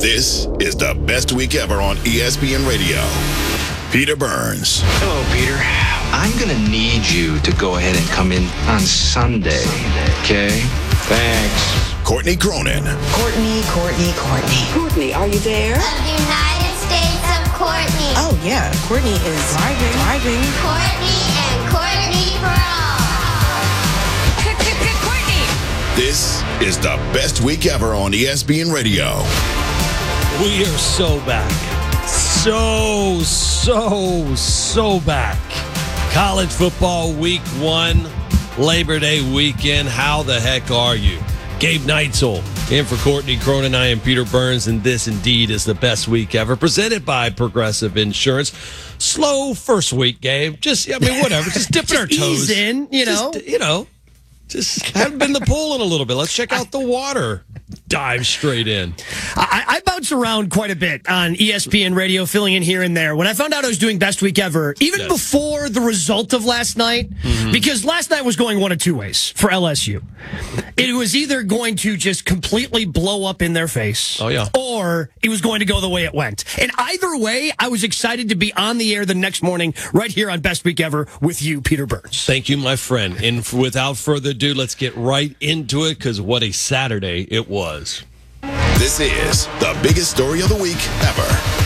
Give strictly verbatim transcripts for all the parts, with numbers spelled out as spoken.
This is the best week ever on E S P N Radio. Peter Burns. Hello, Peter. I'm going to need you to go ahead and come in on Sunday. Okay? Thanks. Courtney Cronin. Courtney, Courtney, Courtney. Courtney, are you there? Of the United States of Courtney. Oh, yeah. Courtney is driving. Driving. Courtney and Courtney Brown. Courtney. This is the best week ever on E S P N Radio. We are so back. So, so, so back. College football week one, Labor Day weekend. How the heck are you? Gabe Neitzel in for Courtney Cronin. I am Peter Burns, and this indeed is the best week ever, presented by Progressive Insurance. Slow first week, Gabe. Just, I mean, whatever. Just dipping our toes. Ease in, you know. Just, you know, just haven't been in the pool in a little bit. Let's check out the water. Dive straight in. I, I bounce around quite a bit on E S P N Radio, filling in here and there. When I found out I was doing Best Week Ever, even yes. before the result of last night, mm-hmm. because last night was going one of two ways for L S U. It was either going to just completely blow up in their face, oh, yeah. or it was going to go the way it went. And either way, I was excited to be on the air the next morning right here on Best Week Ever with you, Peter Burns. Thank you, my friend. And without further ado, let's get right into it, because what a Saturday it was. This is the biggest story of the week ever.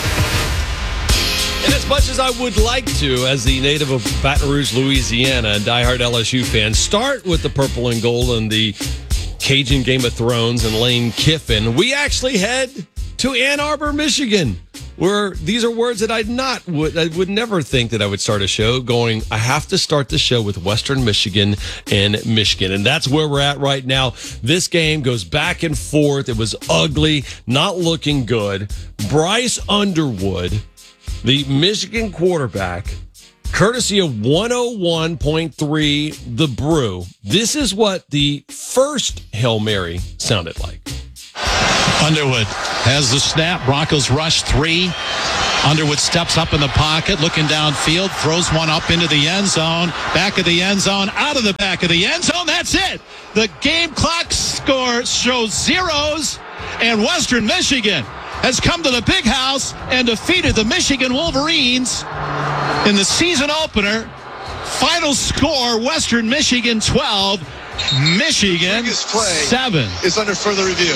And as much as I would like to, as the native of Baton Rouge, Louisiana, and diehard L S U fan, start with the purple and gold and the Cajun Game of Thrones and Lane Kiffin, we actually head to Ann Arbor, Michigan, where these are words that I'd not would I would never think that I would start a show going, I have to start the show with Western Michigan and Michigan. And that's where we're at right now. This game goes back and forth. It was ugly, not looking good. Bryce Underwood, the Michigan quarterback, courtesy of one oh one point three The Brew. This is what the first Hail Mary sounded like. Underwood has the snap. Broncos rush three. Underwood steps up in the pocket, looking downfield, throws one up into the end zone. Back of the end zone, out of the back of the end zone. That's it. The game clock score shows zeros, and Western Michigan has come to the big house and defeated the Michigan Wolverines in the season opener. Final score, Western Michigan twelve, Michigan seven. Is under further review.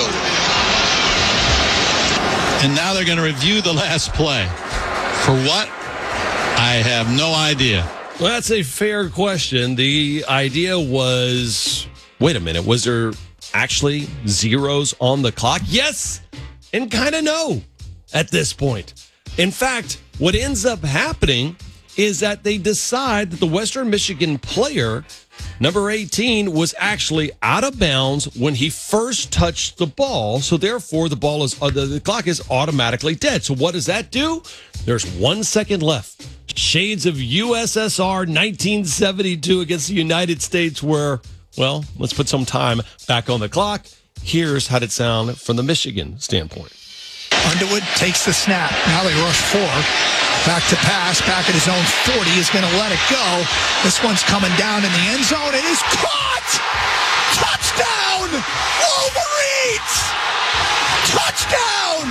And now they're going to review the last play. For what? I have no idea. Well, that's a fair question. The idea was, wait a minute, was there actually zeros on the clock? Yes, and kind of no at this point. In fact, what ends up happening is that they decide that the Western Michigan player, number eighteen, was actually out of bounds when he first touched the ball. So therefore, the ball is uh, the, the clock is automatically dead. So what does that do? There's one second left. Shades of U S S R nineteen seventy-two against the United States, where, well, let's put some time back on the clock. Here's how it sound from the Michigan standpoint. Underwood takes the snap. Now they rush four. Back to pass, back at his own forty, is going to let it go. This one's coming down in the end zone. It is caught! Touchdown! Wolverines! Touchdown!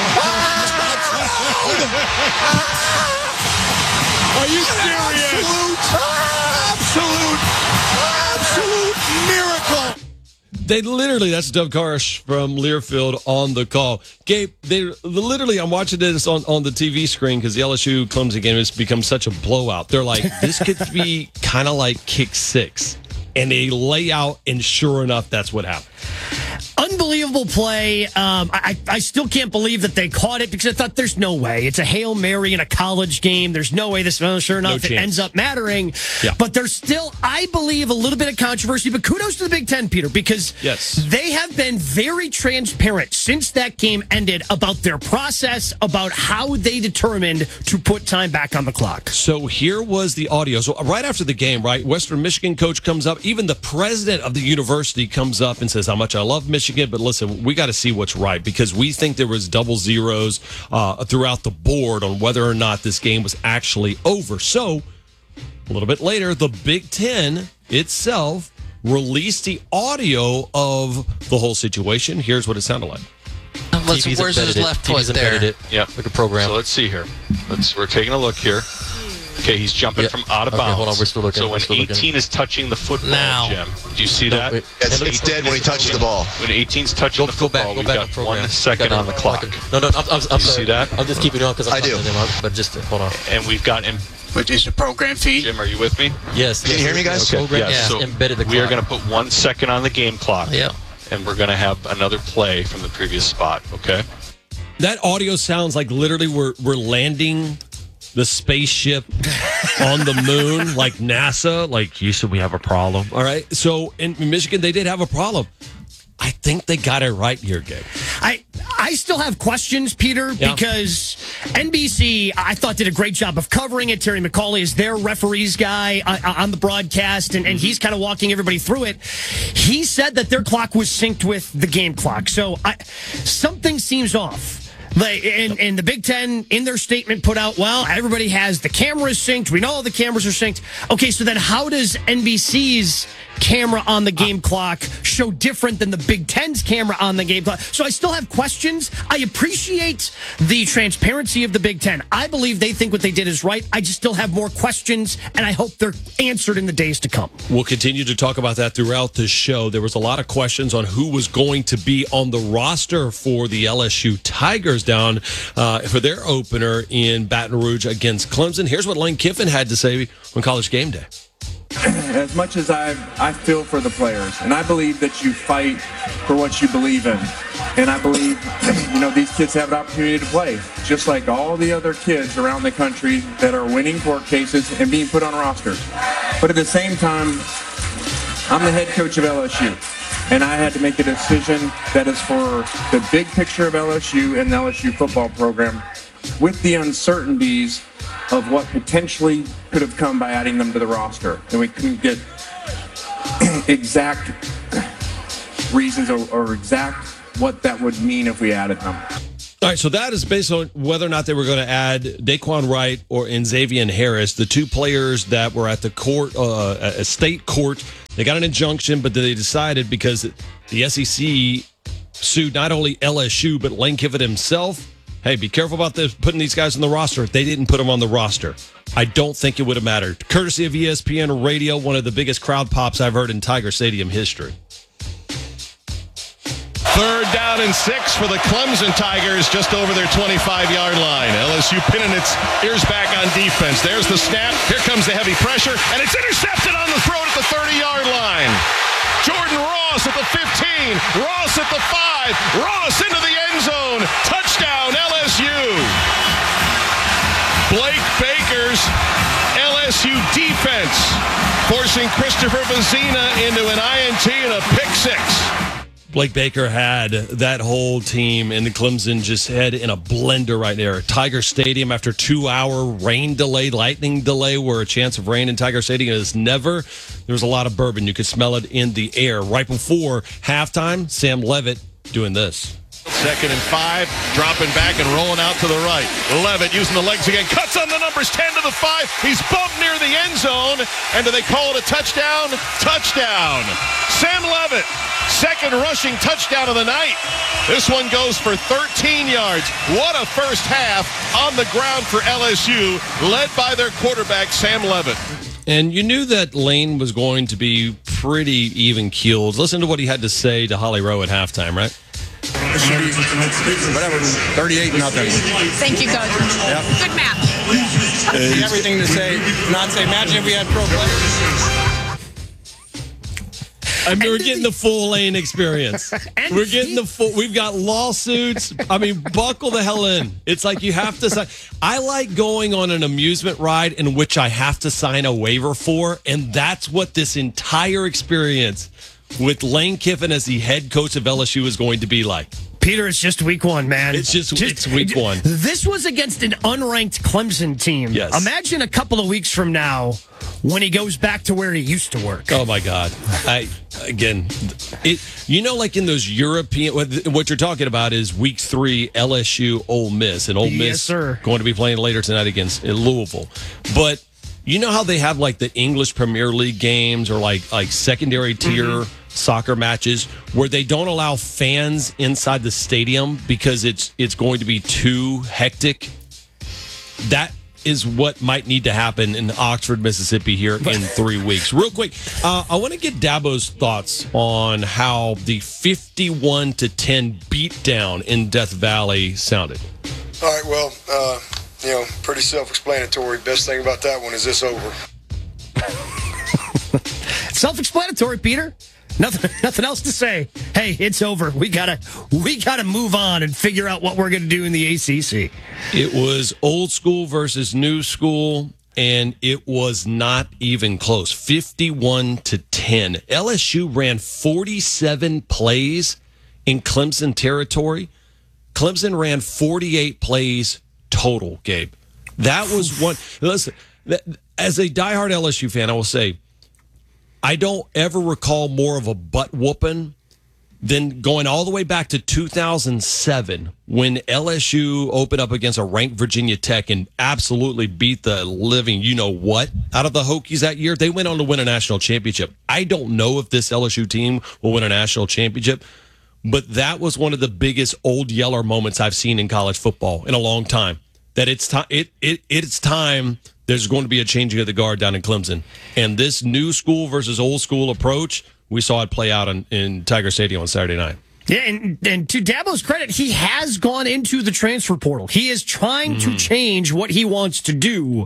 Are you serious? Absolute, absolute, absolute miracle. They literally, that's Doug Karsh from Learfield on the call. Gabe, they literally, I'm watching this on, on the T V screen because the L S U Clemson game has become such a blowout. They're like, this could be kind of like kick six. And they lay out, and sure enough, that's what happened. Unbelievable play. Um, I, I still can't believe that they caught it because I thought there's no way. It's a Hail Mary in a college game. There's no way this, well, sure enough, no it ends up mattering. Yeah. But there's still, I believe, a little bit of controversy. But kudos to the Big Ten, Peter, because yes. they have been very transparent since that game ended about their process, about how they determined to put time back on the clock. So here was the audio. So right after the game, right, Western Michigan coach comes up. Even the president of the university comes up and says how much I love Michigan, but listen, we got to see what's right because we think there was double zeros uh, throughout the board on whether or not this game was actually over. So a little bit later, the Big Ten itself released the audio of the whole situation. Here's what it sounded like. let's, where's his left foot there? It, yeah. Like a program. So let's see here. Let's. We're taking a look here. Okay, he's jumping yeah. from out of okay, bounds. Hold on, we're still looking. So when still eighteen looking. is touching the football, now. Jim, do you see no, that? Wait, it's, it's dead when he touches the ball. When eighteen's touching go, the go football, back, we've go got back one second on the clock. No, no, I'm, I'm, I'm do you sorry. see that? I'm just keeping it on because I'm I do. him up, but just hold on. And we've got him. Which is the program feed. Jim, are you with me? Yes. Can yes, you hear me, guys? Okay. Program, Yeah. yeah. So embedded the we are clock. going to put one second on the game clock. Yeah. And we're going to have another play from the previous spot. Okay. That audio sounds like literally we're we're landing the spaceship on the moon, like NASA. Like, Houston, we have a problem. All right. So in Michigan, they did have a problem. I think they got it right here, Gabe. I I still have questions, Peter, Yeah. because N B C, I thought, did a great job of covering it. Terry McCauley is their referees guy uh, on the broadcast, and, and he's kind of walking everybody through it. He said that their clock was synced with the game clock. So I, something seems off. Like, and, and the Big Ten, in their statement, put out, well, everybody has the cameras synced. We know all the cameras are synced. Okay, so then how does N B C's camera on the game clock show different than the Big Ten's camera on the game clock? So I still have questions. I appreciate the transparency of the Big Ten. I believe they think what they did is right. I just still have more questions, and I hope they're answered in the days to come. We'll continue to talk about that throughout the show. There was a lot of questions on who was going to be on the roster for the L S U Tigers down uh, for their opener in Baton Rouge against Clemson. Here's what Lane Kiffin had to say on College Game Day. As much as I I feel for the players, and I believe that you fight for what you believe in, and I believe, you know, these kids have an opportunity to play, just like all the other kids around the country that are winning court cases and being put on rosters. But at the same time, I'm the head coach of L S U, and I had to make a decision that is for the big picture of L S U and the L S U football program, with the uncertainties of what potentially could have come by adding them to the roster. And we couldn't get exact reasons or, or exact what that would mean if we added them. All right, so that is based on whether or not they were going to add Daquan Wright or Xavier Harris, the two players that were at the court, uh, a state court. They got an injunction, but they decided because the S E C sued not only L S U but Lane Kiffin himself. Hey, be careful about this, putting these guys on the roster. They didn't put them on the roster. I don't think it would have mattered. Courtesy of E S P N Radio, one of the biggest crowd pops I've heard in Tiger Stadium history. Third down and six for the Clemson Tigers just over their twenty-five-yard line. L S U pinning its ears back on defense. There's the snap. Here comes the heavy pressure, and it's intercepted on the throw at the thirty-yard line. Jordan Ross at the fifteen. Ross at the five. Ross into the end zone. Touchdown, L S U. Blake Baker's L S U defense forcing Christopher Vazina into an I N T and a pick six. Blake Baker had that whole team and the Clemson just head in a blender right there. Tiger Stadium after two-hour rain delay, lightning delay, where a chance of rain in Tiger Stadium is never. There was a lot of bourbon. You could smell it in the air. Right before halftime, Sam Levitt doing this. Second and five, dropping back and rolling out to the right. Levitt using the legs again, cuts on the numbers, ten to the five. He's bumped near the end zone, and do they call it a touchdown? Touchdown. Sam Levitt, second rushing touchdown of the night. This one goes for thirteen yards. What a first half on the ground for L S U, led by their quarterback, Sam Levitt. And you knew that Lane was going to be pretty even-keeled. Listen to what he had to say to Holly Rowe at halftime, right? It should be, whatever, thirty-eight nothing. Thank you, Coach. Yep. Good match. Everything to say, not say, imagine if we had pro players. I mean, we're getting the full Lane experience. We're getting the full. We've got lawsuits. I mean, buckle the hell in. It's like you have to sign. I like going on an amusement ride in which I have to sign a waiver for, and that's what this entire experience with Lane Kiffin as the head coach of L S U is going to be like. Peter, it's just week one, man. It's just, just it's week one. This was against an unranked Clemson team. Yes. Imagine a couple of weeks from now when he goes back to where he used to work. Oh, my God. I Again, it. you know, like in those European, what you're talking about is week three, L S U, Ole Miss. And Ole Yes, Miss sir. going to be playing later tonight against Louisville. But You know how they have like the English Premier League games or like like secondary tier mm-hmm. soccer matches where they don't allow fans inside the stadium because it's it's going to be too hectic? That is what might need to happen in Oxford, Mississippi here in three weeks. Real quick, uh, I want to get Dabo's thoughts on how the fifty-one to ten beatdown in Death Valley sounded. All right, well, uh, you know, pretty self-explanatory. Best thing about that one is this over. Self-explanatory, Peter. Nothing, nothing else to say. Hey, it's over. We gotta, we gotta move on and figure out what we're gonna do in the A C C. It was old school versus new school, and it was not even close. fifty-one to ten. L S U ran forty-seven plays in Clemson territory. Clemson ran forty-eight plays total. Gabe, that was one. Listen, that, as a diehard L S U fan, I will say, I don't ever recall more of a butt whooping than going all the way back to two thousand seven when L S U opened up against a ranked Virginia Tech and absolutely beat the living you-know-what out of the Hokies that year. They went on to win a national championship. I don't know if this L S U team will win a national championship, but that was one of the biggest old yeller moments I've seen in college football in a long time. That it's time. It, it it's time. There's going to be a changing of the guard down in Clemson, and this new school versus old school approach, we saw it play out in, in Tiger Stadium on Saturday night. Yeah, and, and to Dabo's credit, he has gone into the transfer portal. He is trying mm-hmm. to change what he wants to do.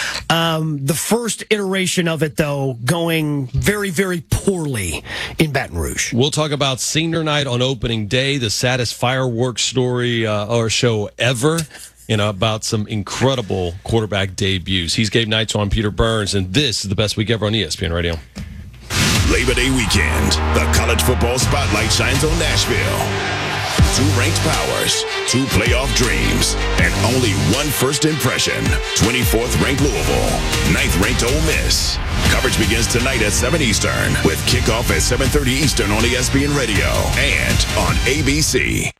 Um, the first iteration of it, though, going very, very poorly in Baton Rouge. We'll talk about senior night on opening day, the saddest fireworks story uh, or show ever. You know, about some incredible quarterback debuts. He's Gabe Knights on Peter Burns, and this is the best week ever on E S P N Radio. Labor Day weekend, the college football spotlight shines on Nashville. Two ranked powers, two playoff dreams, and only one first impression. twenty-fourth ranked Louisville, ninth ranked Ole Miss. Coverage begins tonight at seven Eastern with kickoff at seven thirty Eastern on E S P N Radio and on A B C.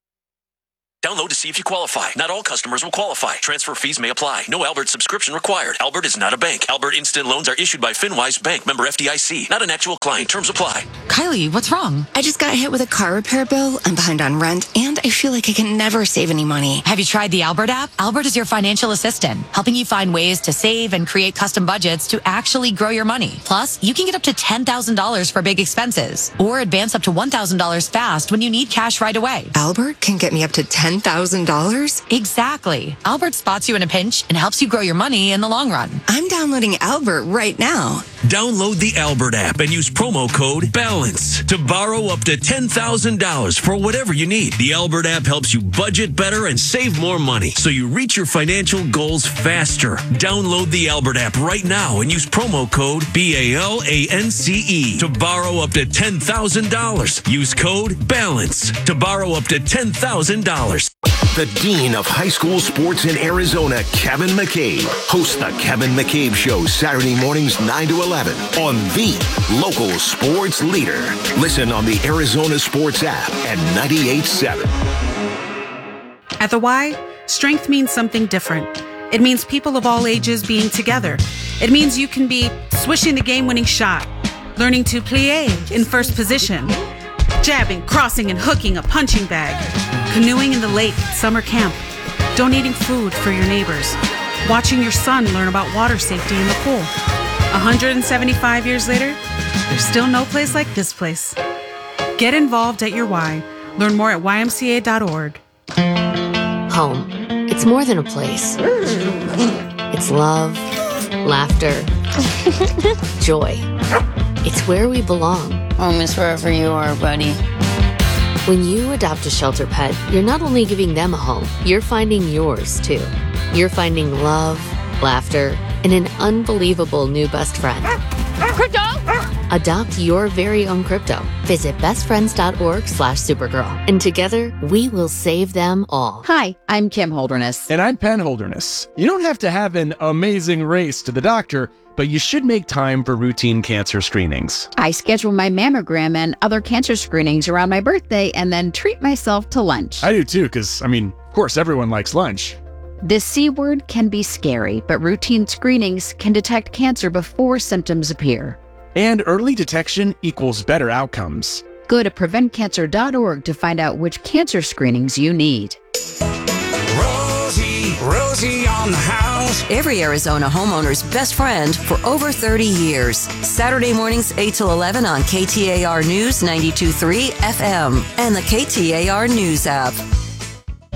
Download to see if you qualify. Not all customers will qualify. Transfer fees may apply. No Albert subscription required. Albert is not a bank. Albert Instant Loans are issued by FinWise Bank, member F D I C. Not an actual client. Terms apply. Kylie, what's wrong? I just got hit with a car repair bill. I'm behind on rent, and I feel like I can never save any money. Have you tried the Albert app? Albert is your financial assistant, helping you find ways to save and create custom budgets to actually grow your money. Plus, you can get up to ten thousand dollars for big expenses, or advance up to one thousand dollars fast when you need cash right away. Albert can get me up to ten thousand dollars? Exactly. Albert spots you in a pinch and helps you grow your money in the long run. I'm downloading Albert right now. Download the Albert app and use promo code BALANCE to borrow up to ten thousand dollars for whatever you need. The Albert app helps you budget better and save more money so you reach your financial goals faster. Download the Albert app right now and use promo code B A L A N C E to borrow up to ten thousand dollars. Use code BALANCE to borrow up to ten thousand dollars. The Dean of High School Sports in Arizona, Kevin McCabe, hosts the Kevin McCabe Show Saturday mornings nine to eleven on the local sports leader. Listen on the Arizona Sports app and ninety-eight point seven. At the Y, strength means something different. It means people of all ages being together. It means you can be swishing the game-winning shot, learning to plie in first position, jabbing, crossing, and hooking a punching bag, canoeing in the lake at summer camp, donating food for your neighbors, watching your son learn about water safety in the pool. one hundred seventy-five years later, there's still no place like this place. Get involved at your Y. Learn more at Y M C A dot org. Home. It's more than a place. It's love, laughter, joy. It's where we belong. Home is wherever you are, buddy. When you adopt a shelter pet, you're not only giving them a home, you're finding yours, too. You're finding love, laughter, and an unbelievable new best friend. Crypto! Adopt your very own crypto. Visit bestfriends.org slash supergirl. And together, we will save them all. Hi, I'm Kim Holderness. And I'm Penn Holderness. You don't have to have an amazing race to the doctor, but you should make time for routine cancer screenings. I schedule my mammogram and other cancer screenings around my birthday and then treat myself to lunch. I do too, because, I mean, of course, everyone likes lunch. This C word can be scary, but routine screenings can detect cancer before symptoms appear. And early detection equals better outcomes. Go to prevent cancer dot org to find out which cancer screenings you need. Rosie, Rosie on the house. Every Arizona homeowner's best friend for over thirty years. Saturday mornings eight till eleven on K T A R News ninety-two point three F M and the K T A R News app.